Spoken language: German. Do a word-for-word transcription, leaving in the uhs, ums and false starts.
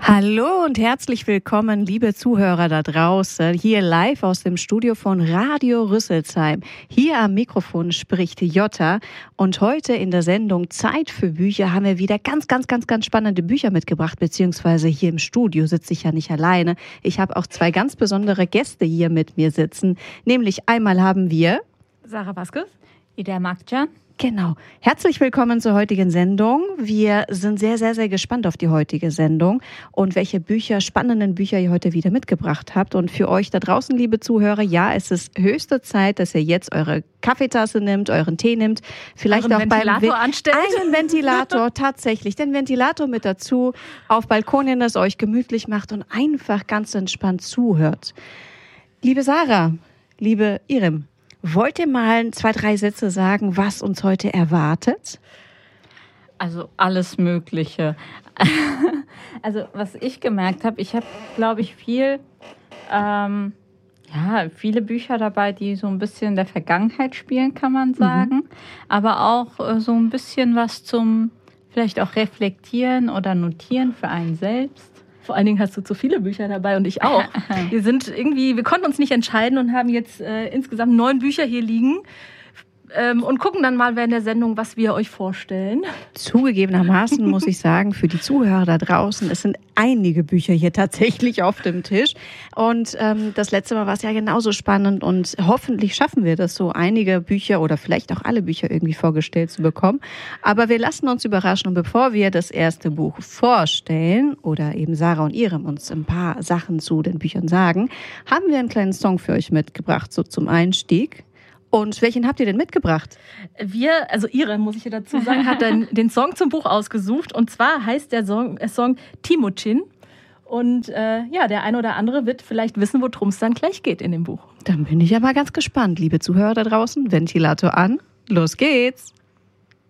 Hallo und herzlich willkommen, liebe Zuhörer da draußen, hier live aus dem Studio von Radio Rüsselsheim. Hier am Mikrofon spricht Jutta und heute in der Sendung Zeit für Bücher haben wir wieder ganz, ganz, ganz, ganz spannende Bücher mitgebracht, beziehungsweise hier im Studio sitze ich ja nicht alleine. Ich habe auch zwei ganz besondere Gäste hier mit mir sitzen, nämlich einmal haben wir Sarah Vasquez, Ida Magdjan. Genau. Herzlich willkommen zur heutigen Sendung. Wir sind sehr, sehr, sehr gespannt auf die heutige Sendung und welche Bücher, spannenden Bücher ihr heute wieder mitgebracht habt. Und für euch da draußen, liebe Zuhörer, ja, es ist höchste Zeit, dass ihr jetzt eure Kaffeetasse nimmt, euren Tee nimmt, vielleicht euren auch Ventilator beim anstellt. Einen Ventilator, tatsächlich, den Ventilator mit dazu, auf Balkonien, das euch gemütlich macht und einfach ganz entspannt zuhört. Liebe Sarah, liebe Irem, wollt ihr mal zwei, drei Sätze sagen, was uns heute erwartet? Also alles Mögliche. Also was ich gemerkt habe, ich habe, glaube ich, viel, ähm, ja, viele Bücher dabei, die so ein bisschen der Vergangenheit spielen, kann man sagen. Mhm. Aber auch äh, so ein bisschen was zum vielleicht auch reflektieren oder notieren für einen selbst. Vor allen Dingen hast du zu viele Bücher dabei und ich auch. Wir sind irgendwie, wir konnten uns nicht entscheiden und haben jetzt äh, insgesamt neun Bücher hier liegen ähm, und gucken dann mal während der Sendung, was wir euch vorstellen. Zugegebenermaßen muss ich sagen, für die Zuhörer da draußen, es sind einige Bücher hier tatsächlich auf dem Tisch. Und ähm, das letzte Mal war es ja genauso spannend und hoffentlich schaffen wir das so, einige Bücher oder vielleicht auch alle Bücher irgendwie vorgestellt zu bekommen. Aber wir lassen uns überraschen und bevor wir das erste Buch vorstellen oder eben Sarah und Irem uns ein paar Sachen zu den Büchern sagen, haben wir einen kleinen Song für euch mitgebracht, so zum Einstieg. Und welchen habt ihr denn mitgebracht? Wir, also Irem, muss ich hier dazu sagen, hat den, den Song zum Buch ausgesucht. Und zwar heißt der Song, der Song Timocin. Und äh, ja, der eine oder andere wird vielleicht wissen, worum es dann gleich geht in dem Buch. Dann bin ich ja mal ganz gespannt, liebe Zuhörer da draußen. Ventilator an, los geht's!